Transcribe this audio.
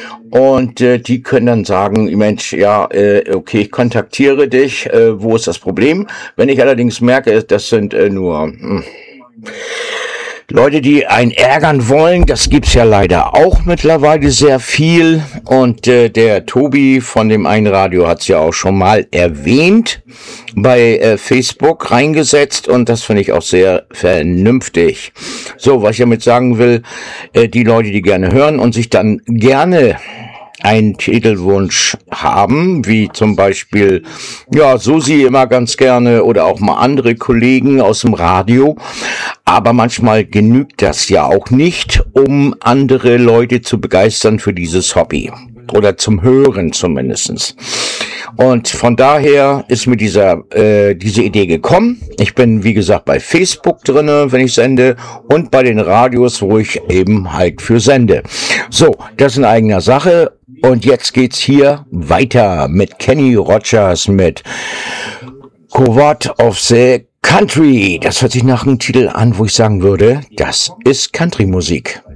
Und die können dann sagen, Mensch, ja, okay, ich kontaktiere dich, wo ist das Problem? Wenn ich allerdings merke, das sind nur Leute, die einen ärgern wollen, das gibt's ja leider auch mittlerweile sehr viel. Und der Tobi von dem einen Radio hat's ja auch schon mal erwähnt, bei Facebook reingesetzt, und das finde ich auch sehr vernünftig. So, was ich damit sagen will, die Leute, die gerne hören und sich dann gerne einen Titelwunsch haben, wie zum Beispiel, ja, Susi immer ganz gerne oder auch mal andere Kollegen aus dem Radio. Aber manchmal genügt das ja auch nicht, um andere Leute zu begeistern für dieses Hobby. Oder zum Hören zumindestens. Und von daher ist mir diese Idee gekommen. Ich bin, wie gesagt, bei Facebook drinne, wenn ich sende, und bei den Radios, wo ich eben halt für sende. So, das ist in eigener Sache. Und jetzt geht's hier weiter mit Kenny Rogers mit Coward of the Country. Das hört sich nach einem Titel an, wo ich sagen würde, das ist Country-Musik.